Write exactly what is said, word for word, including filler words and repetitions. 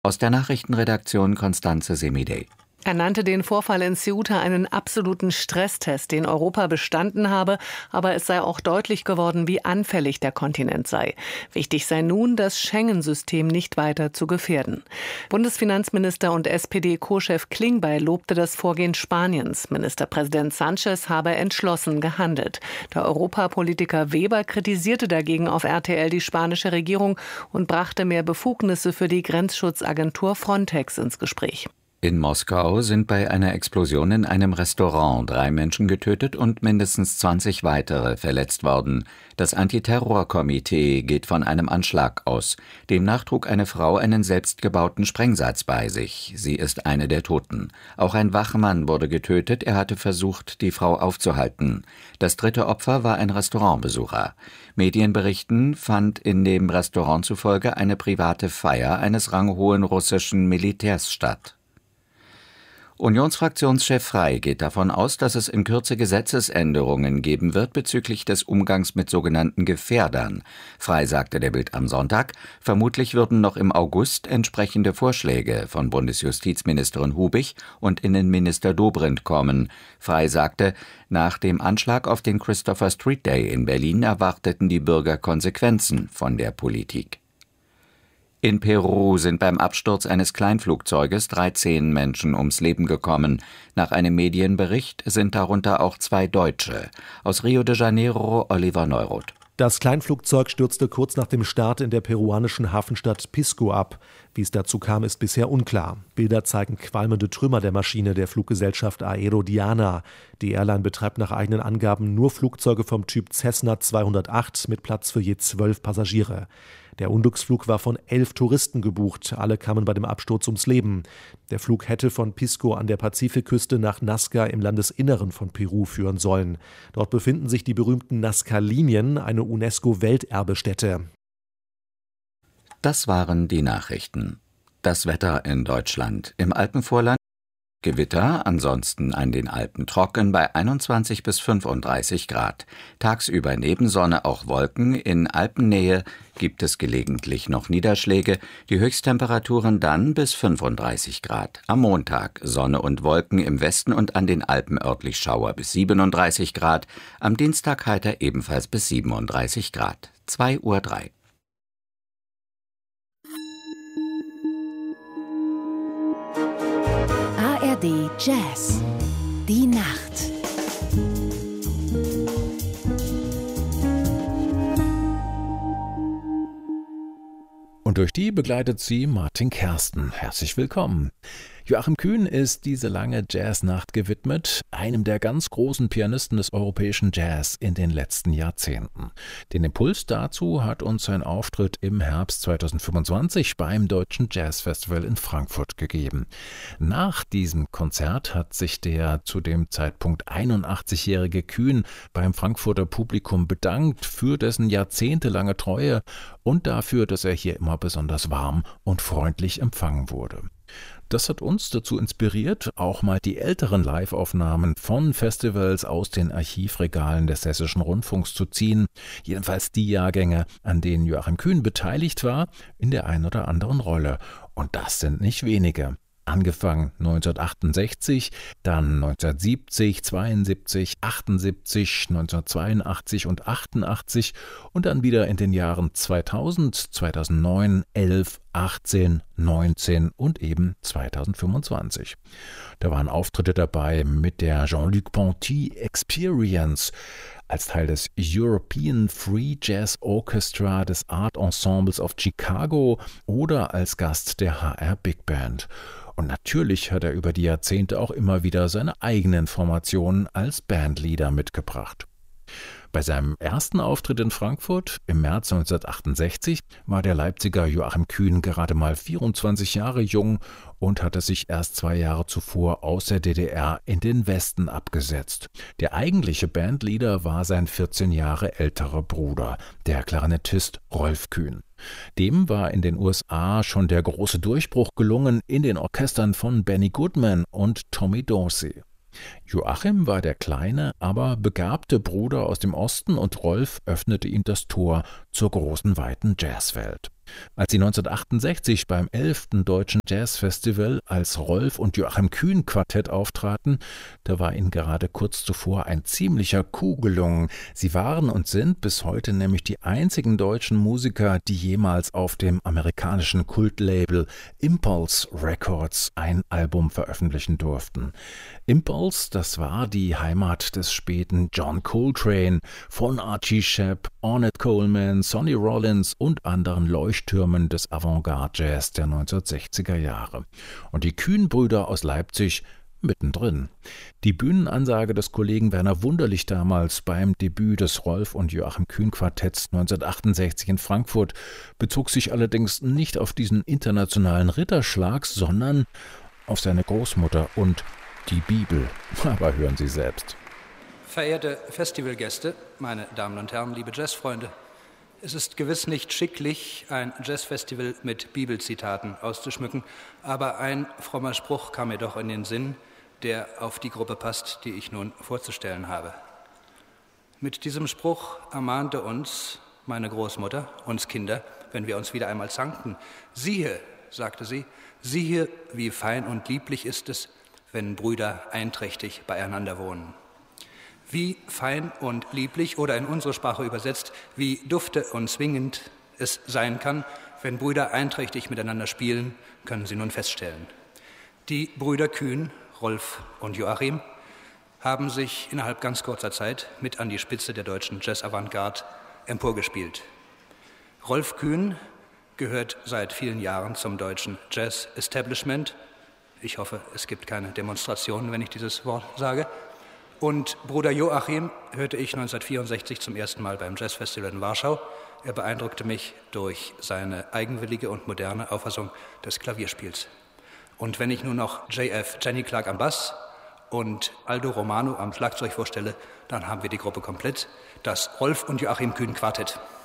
Aus der Nachrichtenredaktion Constanze Semidey. Er nannte den Vorfall in Ceuta einen absoluten Stresstest, den Europa bestanden habe, aber es sei auch deutlich geworden, wie anfällig der Kontinent sei. Wichtig sei nun, das Schengen-System nicht weiter zu gefährden. Bundesfinanzminister und S P D-Co-Chef Klingbeil lobte das Vorgehen Spaniens. Ministerpräsident Sánchez habe entschlossen gehandelt. Der Europapolitiker Weber kritisierte dagegen auf R T L die spanische Regierung und brachte mehr Befugnisse für die Grenzschutzagentur Frontex ins Gespräch. In Moskau sind bei einer Explosion in einem Restaurant drei Menschen getötet und mindestens zwanzig weitere verletzt worden. Das Antiterrorkomitee geht von einem Anschlag aus. Demnach trug eine Frau einen selbstgebauten Sprengsatz bei sich. Sie ist eine der Toten. Auch ein Wachmann wurde getötet. Er hatte versucht, die Frau aufzuhalten. Das dritte Opfer war ein Restaurantbesucher. Medienberichten fand in dem Restaurant zufolge eine private Feier eines ranghohen russischen Militärs statt. Unionsfraktionschef Frey geht davon aus, dass es in Kürze Gesetzesänderungen geben wird bezüglich des Umgangs mit sogenannten Gefährdern. Frey sagte der Bild am Sonntag, vermutlich würden noch im August entsprechende Vorschläge von Bundesjustizministerin Hubig und Innenminister Dobrindt kommen. Frey sagte, nach dem Anschlag auf den Christopher Street Day in Berlin erwarteten die Bürger Konsequenzen von der Politik. In Peru sind beim Absturz eines Kleinflugzeuges dreizehn Menschen ums Leben gekommen. Nach einem Medienbericht sind darunter auch zwei Deutsche. Aus Rio de Janeiro, Oliver Neuroth. Das Kleinflugzeug stürzte kurz nach dem Start in der peruanischen Hafenstadt Pisco ab. Wie es dazu kam, ist bisher unklar. Bilder zeigen qualmende Trümmer der Maschine der Fluggesellschaft Aerodiana. Die Airline betreibt nach eigenen Angaben nur Flugzeuge vom Typ Cessna zweihundertacht mit Platz für je zwölf Passagiere. Der Unglücksflug war von elf Touristen gebucht. Alle kamen bei dem Absturz ums Leben. Der Flug hätte von Pisco an der Pazifikküste nach Nazca im Landesinneren von Peru führen sollen. Dort befinden sich die berühmten Nazca-Linien, eine UNESCO-Welterbestätte. Das waren die Nachrichten. Das Wetter in Deutschland. Im Alpenvorland Gewitter, ansonsten an den Alpen trocken bei einundzwanzig bis fünfunddreißig Grad. Tagsüber neben Sonne auch Wolken. In Alpennähe gibt es gelegentlich noch Niederschläge. Die Höchsttemperaturen dann bis fünfunddreißig Grad. Am Montag Sonne und Wolken im Westen und an den Alpen örtlich Schauer bis siebenunddreißig Grad. Am Dienstag heiter ebenfalls bis siebenunddreißig Grad. zwei Uhr drei. A R D Jazz. Die Nacht. Und durch die begleitet sie Martin Kersten. Herzlich willkommen. Joachim Kühn ist diese lange Jazznacht gewidmet, einem der ganz großen Pianisten des europäischen Jazz in den letzten Jahrzehnten. Den Impuls dazu hat uns sein Auftritt im Herbst zweitausendfünfundzwanzig beim Deutschen Jazzfestival in Frankfurt gegeben. Nach diesem Konzert hat sich der zu dem Zeitpunkt einundachtzigjährige Kühn beim Frankfurter Publikum bedankt für dessen jahrzehntelange Treue und dafür, dass er hier immer besonders warm und freundlich empfangen wurde. Das hat uns dazu inspiriert, auch mal die älteren Live-Aufnahmen von Festivals aus den Archivregalen des Hessischen Rundfunks zu ziehen. Jedenfalls die Jahrgänge, an denen Joachim Kühn beteiligt war, in der einen oder anderen Rolle. Und das sind nicht wenige. Angefangen neunzehnhundertachtundsechzig, dann neunzehnhundertsiebzig, zweiundsiebzig, achtundsiebzig, neunzehnhundertzweiundachtzig und achtundachtzig und dann wieder in den Jahren zweitausend, zweitausendneun, elf, achtzehn, neunzehn und eben zweitausendfünfundzwanzig. Da waren Auftritte dabei mit der Jean-Luc Ponty Experience als Teil des European Free Jazz Orchestra des Art Ensembles of Chicago oder als Gast der H R Big Band. Und natürlich hat er über die Jahrzehnte auch immer wieder seine eigenen Formationen als Bandleader mitgebracht. Bei seinem ersten Auftritt in Frankfurt im März neunzehnhundertachtundsechzig war der Leipziger Joachim Kühn gerade mal vierundzwanzig Jahre jung und hatte sich erst zwei Jahre zuvor aus der D D R in den Westen abgesetzt. Der eigentliche Bandleader war sein vierzehn Jahre älterer Bruder, der Klarinettist Rolf Kühn. Dem war in den U S A schon der große Durchbruch gelungen in den Orchestern von Benny Goodman und Tommy Dorsey. Joachim war der kleine, aber begabte Bruder aus dem Osten und Rolf öffnete ihm das Tor zur großen, weiten Jazzwelt. Als sie neunzehnhundertachtundsechzig beim elften Deutschen Jazzfestival als Rolf und Joachim Kühn Quartett auftraten, da war ihnen gerade kurz zuvor ein ziemlicher Coup gelungen. Sie waren und sind bis heute nämlich die einzigen deutschen Musiker, die jemals auf dem amerikanischen Kultlabel Impulse Records ein Album veröffentlichen durften. Impulse, das war die Heimat des späten John Coltrane, von Archie Shepp, Ornette Coleman, Sonny Rollins und anderen Leuchttürmen des Avantgarde-Jazz der neunzehnhundertsechziger Jahre. Und die Kühn-Brüder aus Leipzig mittendrin. Die Bühnenansage des Kollegen Werner Wunderlich damals beim Debüt des Rolf und Joachim Kühn Quartetts neunzehnhundertachtundachtzig in Frankfurt bezog sich allerdings nicht auf diesen internationalen Ritterschlag, sondern auf seine Großmutter und die Bibel. Aber hören Sie selbst. Verehrte Festivalgäste, meine Damen und Herren, liebe Jazzfreunde, es ist gewiss nicht schicklich, ein Jazzfestival mit Bibelzitaten auszuschmücken, aber ein frommer Spruch kam mir doch in den Sinn, der auf die Gruppe passt, die ich nun vorzustellen habe. Mit diesem Spruch ermahnte uns meine Großmutter, uns Kinder, wenn wir uns wieder einmal zankten: Siehe, sagte sie, siehe, wie fein und lieblich ist es, wenn Brüder einträchtig beieinander wohnen. Wie fein und lieblich oder in unsere Sprache übersetzt, wie dufte und zwingend es sein kann, wenn Brüder einträchtig miteinander spielen, können Sie nun feststellen. Die Brüder Kühn, Rolf und Joachim, haben sich innerhalb ganz kurzer Zeit mit an die Spitze der deutschen Jazz-Avantgarde emporgespielt. Rolf Kühn gehört seit vielen Jahren zum deutschen Jazz-Establishment. Ich hoffe, es gibt keine Demonstrationen, wenn ich dieses Wort sage. Und Bruder Joachim hörte ich neunzehnhundertvierundsechzig zum ersten Mal beim Jazzfestival in Warschau. Er beeindruckte mich durch seine eigenwillige und moderne Auffassung des Klavierspiels. Und wenn ich nun noch J F Jenny Clark am Bass und Aldo Romano am Schlagzeug vorstelle, dann haben wir die Gruppe komplett, das Rolf und Joachim Kühn Quartett.